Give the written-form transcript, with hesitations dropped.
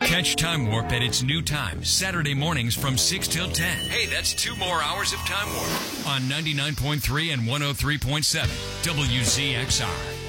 Catch Time Warp at its new time, Saturday mornings from 6 till 10. Hey, that's 2 more hours of Time Warp on 99.3 and 103.7 WZXR.